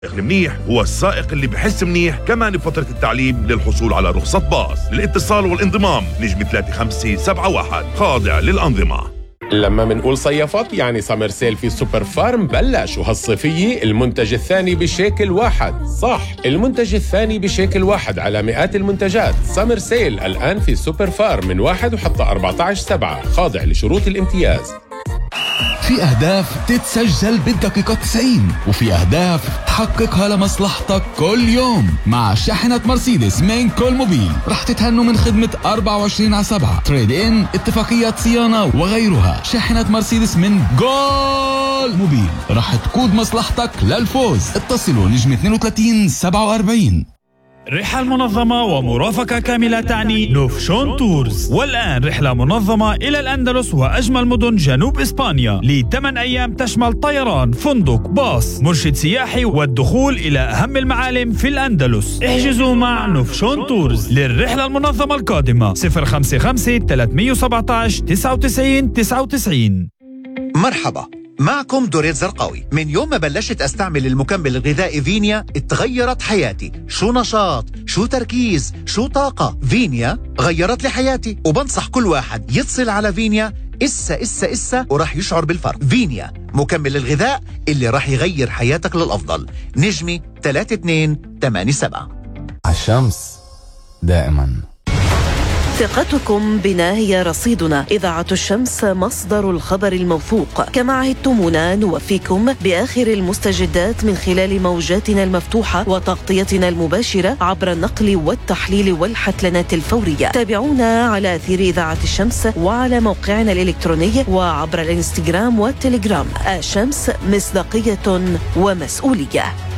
منيح هو السائق اللي بحس منيح كمان بفترة التعليم للحصول على رخصة باص. للاتصال والانضمام نجم 3571 خاضع للأنظمة. لما منقول صيفت يعني سمر سيل في سوبر فارم بلش، وهالصيفية المنتج الثاني بشيكل واحد. صح، المنتج الثاني بشيكل واحد على مئات المنتجات. سمر سيل الآن في سوبر فارم من 1 وحتى 14/7 خاضع لشروط الامتياز. في أهداف تتسجل بالدقيقة 90، وفي أهداف تحققها لمصلحتك كل يوم. مع شاحنة مرسيدس من كل موبيل رح تتهنوا من خدمة 24/7 تريد إن، اتفاقيات صيانة وغيرها. شاحنة مرسيدس من جول موبيل رح تقود مصلحتك للفوز. اتصلوا نجم 32 47. رحلة منظمة ومرافقة كاملة تعني نوفشون تورز. والآن رحلة منظمة إلى الأندلس وأجمل مدن جنوب إسبانيا ل8 أيام تشمل طيران، فندق، باص، مرشد سياحي والدخول إلى أهم المعالم في الأندلس. احجزوا مع نوفشون تورز للرحلة المنظمة القادمة 055 317 99 99. مرحبا، معكم دوريت زرقاوي. من يوم ما بلشت أستعمل المكمل الغذائي فينيا اتغيرت حياتي. شو نشاط، شو تركيز، شو طاقة. فينيا غيرت لي حياتي، وبنصح كل واحد يتصل على فينيا إسا ورح يشعر بالفرق. فينيا مكمل الغذاء اللي رح يغير حياتك للأفضل. نجمي 3287. الشمس دائما. ثقتكم بنا هي رصيدنا. إذاعة الشمس مصدر الخبر الموثوق. كما عهدتمونا نوفيكم بآخر المستجدات من خلال موجاتنا المفتوحة وتغطيتنا المباشرة عبر النقل والتحليل والحتلنات الفورية. تابعونا على أثير إذاعة الشمس وعلى موقعنا الإلكتروني وعبر الانستغرام والتليجرام. الشمس، مصداقية ومسؤولية.